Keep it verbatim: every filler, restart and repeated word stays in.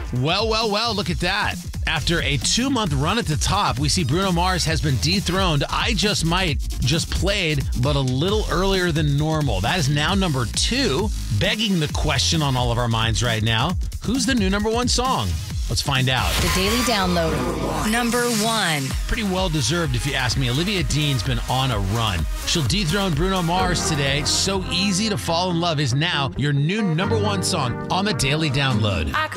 Well, well, well, look at that. After a two-month run at the top, we see Bruno Mars has been dethroned. I Just Might just played, but a little earlier than normal. That is now number two, begging the question on all of our minds right now. Who's the new number one song? Let's find out. The Daily Download. Number one. Pretty well deserved, if you ask me. Olivia Dean's been on a run. She'll dethrone Bruno Mars today. So Easy to Fall in Love is now your new number one song on the Daily Download. I